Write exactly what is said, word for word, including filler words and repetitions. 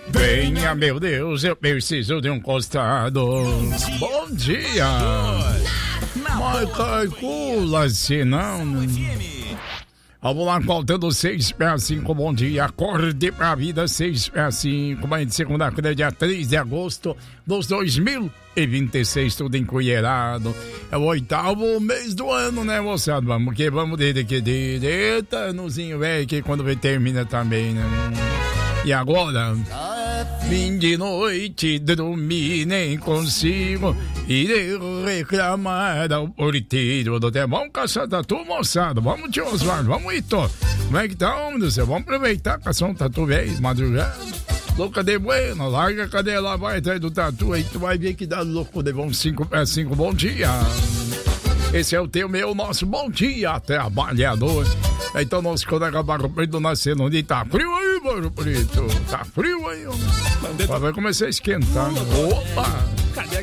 Venha, meu Deus, eu preciso de um costado. Bom dia. Mas calcula se não. Vamos lá, faltando seis para cinco, bom dia, acorde pra vida, seis para cinco, manhã de segunda-feira, dia três de agosto de dois mil e vinte e seis, tudo encolherado. É o oitavo mês do ano, né, moçada? Vamos que vamos, desde que desde, eita, anozinho velho, que quando vem termina também, né? E agora, fim de noite, dormir nem consigo, irei reclamar ao porteiro do tempo. Vamos caçar tatu, moçada, vamos, tio Osvaldo, vamos, Ito. Como é que tá, homem do céu? Vamos aproveitar, caçar um tatu velho, madrugada. Louca de bueno, larga a cadeia lá, vai atrás do tatu aí, tu vai ver que dá louco de bom cinco para cinco, bom dia. Esse é o teu, meu, nosso bom dia, trabalhador. Então, nosso colega Barro Preto nascendo, onde tá frio aí, Barro Preto? Tá frio aí, homem. Vai começar a esquentar. Opa! Cadê